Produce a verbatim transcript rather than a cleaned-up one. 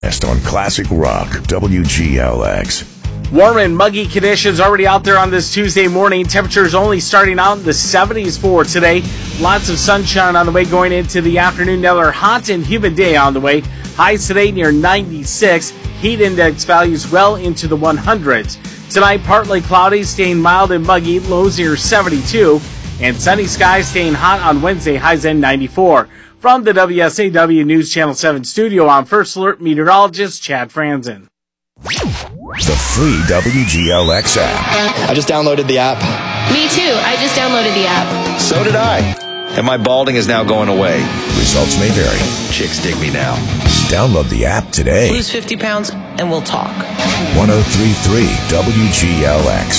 On Classic Rock, W G L X. Warm and muggy conditions already out there on this Tuesday morning. Temperatures only starting out in the seventies for today. Lots of sunshine on the way going into the afternoon. Another hot and humid day on the way. Highs today near ninety-six. Heat index values well into the hundreds. Tonight, partly cloudy, staying mild and muggy. Lows near seventy-two. And sunny skies staying hot on Wednesday. Highs in ninety-four. From the W S A W News Channel seven studio, I'm First Alert meteorologist Chad Franzen. The free W G L X app. I just downloaded the app. Me too. I just downloaded the app. So did I. And my balding is now going away. Results may vary. Chicks dig me now. Download the app today. Lose fifty pounds and we'll talk. one oh three point three W G L X.